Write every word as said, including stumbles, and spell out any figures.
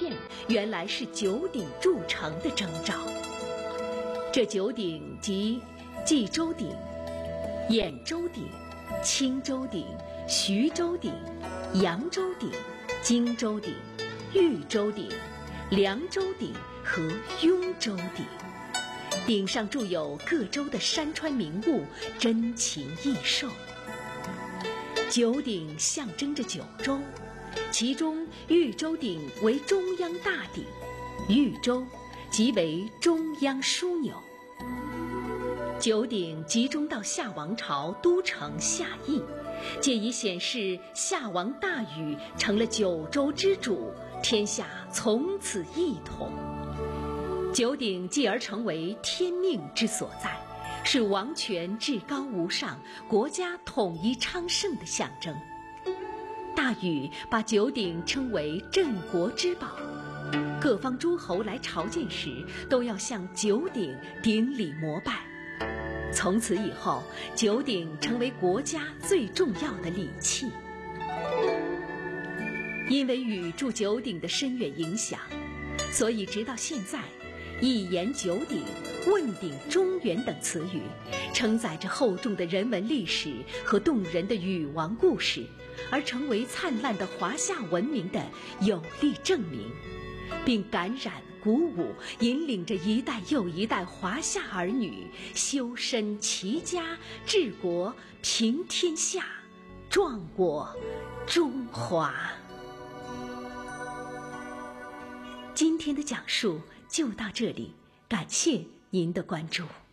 现，原来是九鼎铸成的征兆。这九鼎即冀州鼎、兖州鼎、青州鼎、徐州鼎、扬州鼎、荆州鼎、豫州鼎、凉州鼎和雍州鼎。鼎上铸有各州的山川名物，珍禽异兽。九鼎象征着九州，其中豫州鼎为中央大鼎，豫州即为中央枢纽。九鼎集中到夏王朝都城夏邑，借以显示夏王大禹成了九州之主，天下从此一统。九鼎继而成为天命之所在，是王权至高无上、国家统一昌盛的象征。大禹把九鼎称为镇国之宝，各方诸侯来朝见时，都要向九鼎顶礼膜拜。从此以后，九鼎成为国家最重要的礼器。因为禹铸九鼎的深远影响，所以直到现在，一言九鼎、问鼎中原等词语，承载着厚重的人文历史和动人的禹王故事，而成为灿烂的华夏文明的有力证明，并感染、鼓舞、引领着一代又一代华夏儿女修身齐家、治国平天下，壮我中华。今天的讲述就到这里，感谢您的关注。